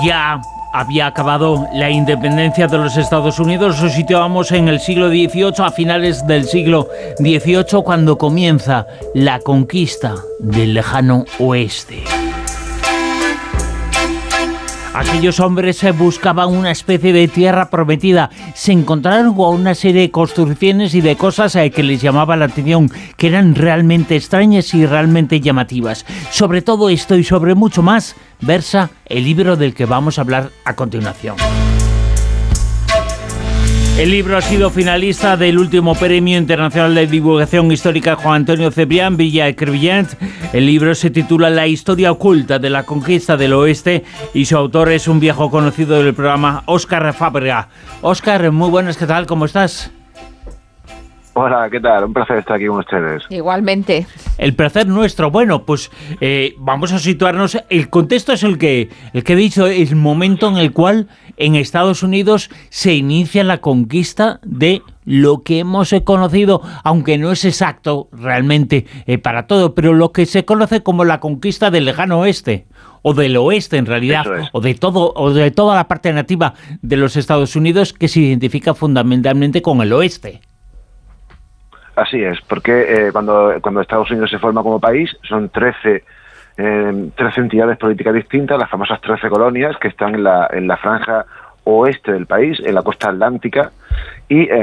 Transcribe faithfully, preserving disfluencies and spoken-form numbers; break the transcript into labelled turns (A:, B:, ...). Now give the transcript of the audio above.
A: ya había acabado la independencia de los Estados Unidos. Nos situábamos en el siglo dieciocho, a finales del siglo dieciocho, cuando comienza la conquista del lejano oeste. Aquellos hombres se buscaban una especie de tierra prometida. Se encontraron con una serie de construcciones y de cosas que les llamaban la atención, que eran realmente extrañas y realmente llamativas. Sobre todo esto y sobre mucho más versa el libro del que vamos a hablar a continuación. El libro ha sido finalista del último Premio Internacional de Divulgación Histórica Juan Antonio Cebrián Villa y Crevillent. El libro se titula La historia oculta de la conquista del oeste y su autor es un viejo conocido del programa, Óscar Fábrega. Óscar, muy buenas, ¿qué tal? ¿Cómo estás?
B: Hola, ¿qué tal? Un placer estar aquí con ustedes.
C: Igualmente.
A: El placer nuestro. Bueno, pues eh, vamos a situarnos. El contexto es el que, el que he dicho, el momento en el cual en Estados Unidos se inicia la conquista de lo que hemos conocido, aunque no es exacto realmente eh, para todo, pero lo que se conoce como la conquista del lejano oeste, o del oeste en realidad,
B: es.
A: o de todo, o de toda la parte nativa de los Estados Unidos, que se identifica fundamentalmente con el oeste.
B: Así es, porque eh, cuando, cuando Estados Unidos se forma como país, son trece, eh, trece entidades políticas distintas, las famosas trece colonias que están en la, en la franja oeste del país, en la costa atlántica, y eh,